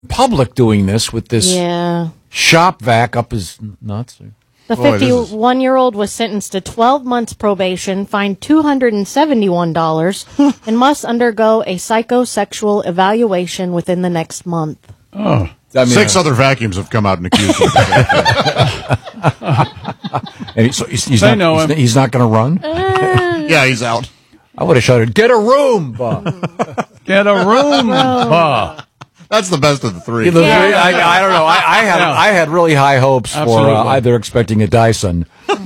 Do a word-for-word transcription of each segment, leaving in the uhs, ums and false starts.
public doing this with this Yeah. shop vac up his nuts. The Boy, this is- fifty-one-year-old was sentenced to twelve months probation, fined two hundred seventy-one dollars, and must undergo a psychosexual evaluation within the next month. Oh. I mean, Six uh, other vacuums have come out and accused him. and he, so he's, he's They not, know he's, him. not- he's not going to run. Yeah, he's out. I would have shouted, "Get a room!" Bob. Get a room. Bah. That's the best of the three. The three- I, I don't know. I, I had Yeah. I had really high hopes for Absolutely. uh, either expecting a Dyson.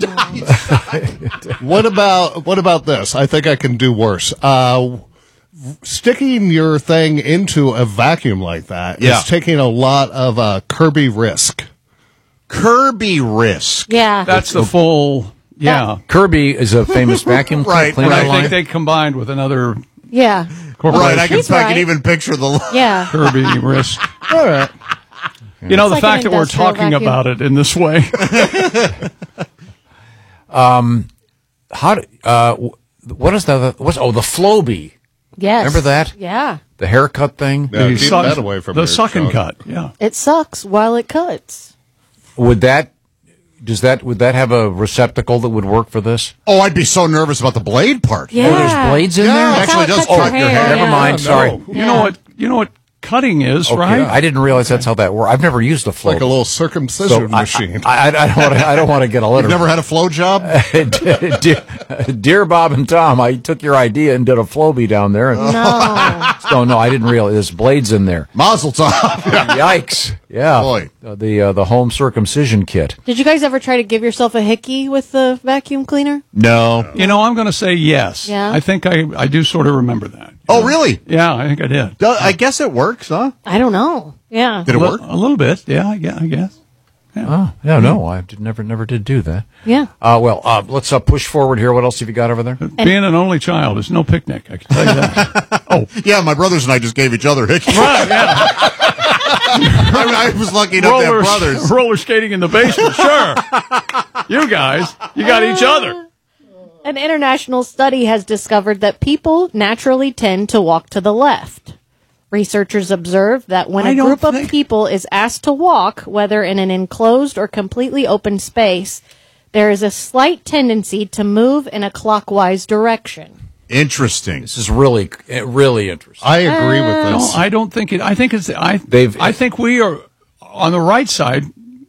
What about what about this? I think I can do worse. Uh, sticking your thing into a vacuum like that Yeah. is taking a lot of uh, Kirby risk. Kirby Risk. Yeah. That's the full, yeah. Kirby is a famous vacuum Right, cleaner And I line. think they combined with another yeah. corporation. Right, I can, He's I right. can even picture the... Yeah. Kirby risk. All right. You know, It's the like fact an that we're industrial talking vacuum. about it in this way. How? Do, uh, w- what is that? What's oh the Flowbee? Yes. Remember that? Yeah. The haircut thing. Yeah, The keep suck- that away from the your suck and show. cut. Yeah. It sucks while it cuts. Would that? Does that? Would that have a receptacle that would work for this? Oh, I'd be so nervous about the blade part. Yeah. Oh, there's blades in Yeah, there. it actually how it does cuts cut your hair. Never yeah. mind. Sorry. You Yeah. know what? You know what cutting is, Okay, right? I didn't realize that's how that works. I've never used a flow. Like a little circumcision I, machine. I, I, I don't want to. I don't want to get a letter. You've never had a flow job? dear, dear Bob and Tom, I took your idea and did a Flowbee down there. And, No. oh no, I didn't realize there's blades in there. Mazel tov. Yikes! Yeah, Boy. Uh, the uh, the home circumcision kit. Did you guys ever try to give yourself a hickey with the vacuum cleaner? No. You know, I'm going to say yes. Yeah? I think I, I do sort of remember that. Oh, really? Yeah, I think I did. Do- I guess it works, huh? I don't know. Yeah. Did it A li- work? A little bit. Yeah, I guess. I guess. Oh, yeah, no, I did, never never did do that. Yeah. Uh, well, uh, let's uh, push forward here. What else have you got over there? Being an only child is no picnic, I can tell you that. oh, Yeah, my brothers and I just gave each other hickeys. right, yeah. I, mean, I was lucky enough to have brothers. roller skating in the basement, sure. You guys, you got each other. An international study has discovered that people naturally tend to walk to the left. Researchers observed that when I a don't group of think- people is asked to walk, whether in an enclosed or completely open space, there is a slight tendency to move in a clockwise direction. Interesting. This is really, uh, really interesting. I agree with No, this. I don't think it. I think it's. I. They've- I think we are on the right side.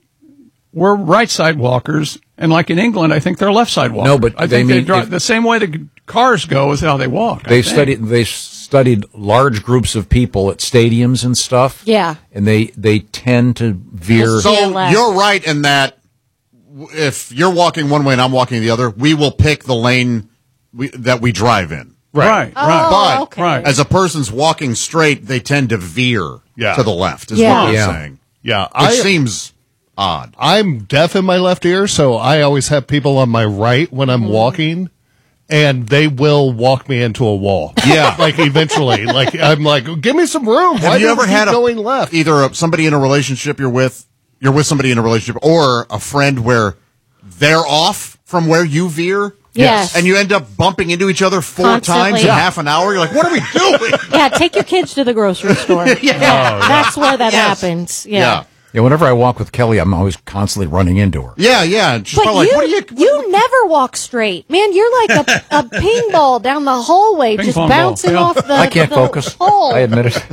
We're right side walkers, and like in England, I think they're left side walkers. No, but I they think they mean drive if- the same way the cars go is how they walk. I They've think. studied. They studied large groups of people at stadiums and stuff. Yeah. and they they tend to veer. So Yeah, left. you're right in that w- if you're walking one way and I'm walking the other, we will pick the lane we, that we drive in. Right, right. But Oh, okay. right. as a person's walking straight, they tend to veer Yeah. to the left, is Yeah. what I'm Yeah. saying. Yeah, Which I, seems odd. I'm deaf in my left ear, so I always have people on my right when I'm walking, and they will walk me into a wall. Yeah. like eventually, like I'm like, give me some room. Why Have you do ever keep had a, going left? either a, somebody in a relationship you're with, you're with somebody in a relationship, or a friend where they're off from where you veer? Yes. And you end up bumping into each other four Constantly. times in Yeah. half an hour? You're like, what are we doing? Yeah, take your kids to the grocery store. yeah. That's where that Yes. happens. Yeah. Yeah. Yeah, whenever I walk with Kelly, I'm always constantly running into her. Yeah, yeah. And she's But probably you, like, what are you... you never walk straight. Man, you're like a, a ping ball down the hallway, Ping just pong ball, bouncing yeah. off the I can't the focus. hole. I admit it.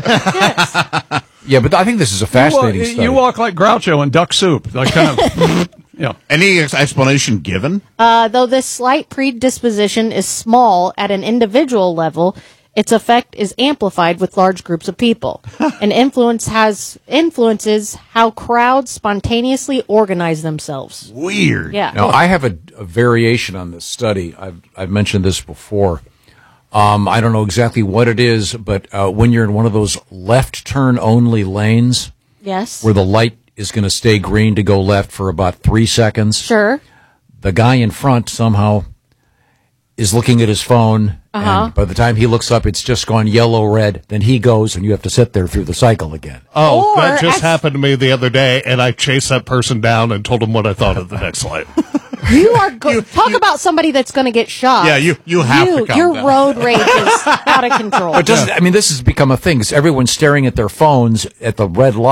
Yes. Yeah, but I think this is a You walk, fascinating study. you walk like Groucho in Duck Soup, like kind of. Yeah. Any ex- explanation given? Uh, though this slight predisposition is small at an individual level, its effect is amplified with large groups of people, and influence has influences how crowds spontaneously organize themselves. Weird. Yeah. Now, I have a, a variation on this study. I've I've mentioned this before. Um, I don't know exactly what it is, but uh, when you're in one of those left turn only lanes Yes. where the light is going to stay green to go left for about three seconds, Sure. the guy in front somehow is looking at his phone, Uh-huh. and by the time he looks up, it's just gone yellow red. Then he goes, and you have to sit there through the cycle again. Oh, Or that just ex- happened to me the other day, and I chased that person down and told them what I thought of the next light. You are go- talk about somebody that's going to get shot. Yeah, you- you have to calm Your down. road rage is out of control. But doesn't, I mean, this has become a thing. 'Cause everyone's staring at their phones at the red light.